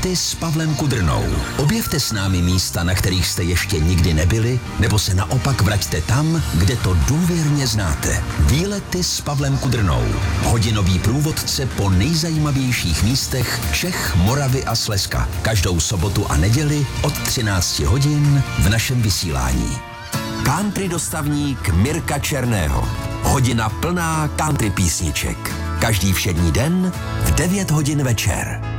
Výlety s Pavlem Kudrnou. Objevte s námi místa, na kterých jste ještě nikdy nebyli, nebo se naopak vraťte tam, kde to důvěrně znáte. Výlety s Pavlem Kudrnou. Hodinový průvodce po nejzajímavějších místech Čech, Moravy a Slezska. Každou sobotu a neděli od 13 hodin v našem vysílání. Country dostavník Mirka Černého. Hodina plná country písniček. Každý všední den v 9 hodin večer.